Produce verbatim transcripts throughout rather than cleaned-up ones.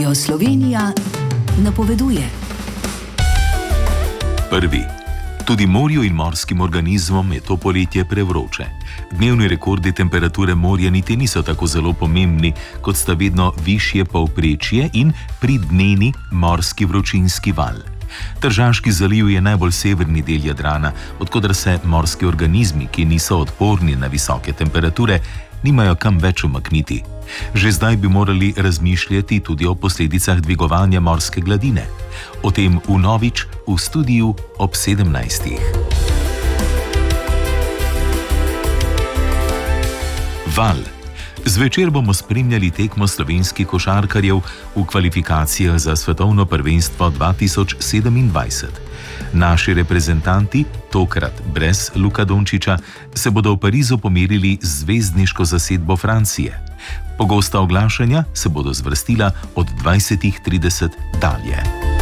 Slovenija napoveduje. Prvi. Tudi morju in morskim organizmom je to poletje prevroče. Dnevni rekordi temperature morja niti niso tako zelo pomembni, kot sta vedno višje povprečje in pridneni morski vročinski val. Tržaški zaliv je najbolj severni del Jadrana, od koder se morski organizmi, ki niso odporni na visoke temperature, nimajo kam več umakniti. Že zdaj bi morali razmišljati tudi o posledicah dvigovanja morske gladine. O tem vnovič v studiu ob sedemnajstih. Val. Zvečer bomo spremljali tekmo slovenskih košarkarjev v kvalifikacijah za svetovno prvenstvo dva tisoč sedemindvajset. Naši reprezentanti, tokrat brez Luka Dončića, se bodo v Parizu pomerili z zvezdniško zasedbo Francije. Pogosta oglašanja se bodo zvrstila od dvajset trideset dalje.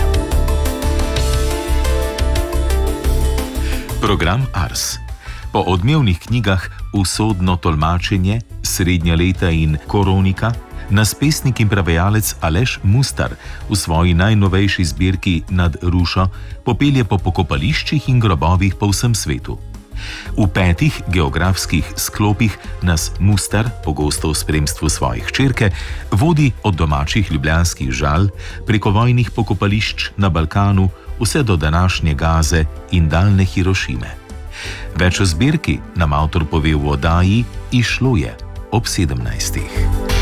Program Ars. Po odmevnih knjigah Usodno tolmačenje, Srednja leta in Koronika nas pesnik in prevajalec Aleš Mustar v svoji najnovejši zbirki Nad rušo popelje po pokopališčih in grobovih po vsem svetu. V petih geografskih sklopih nas Mustar, pogosto v spremstvu svojih hčerke, vodi od domačih ljubljanskih Žal preko vojnih pokopališč na Balkanu vse do današnje Gaze in daljne Hirošime. Več o zbirki nam avtor pove v oddaji Izšlo je ob sedemnajstih.